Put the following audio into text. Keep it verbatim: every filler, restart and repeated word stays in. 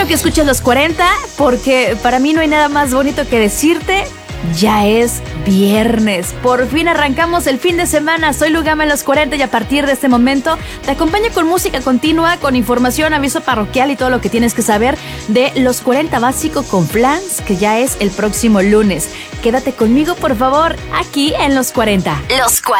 que escuches los cuarenta, porque para mí no hay nada más bonito que decirte: ya es viernes. Por fin arrancamos el fin de semana. Soy Lugama en los cuarenta y a partir de este momento te acompaño con música continua, con información, aviso parroquial y todo lo que tienes que saber de los cuarenta Básico con Flans, que ya es el próximo lunes. Quédate conmigo, por favor, aquí en los cuarenta. Los cuarenta.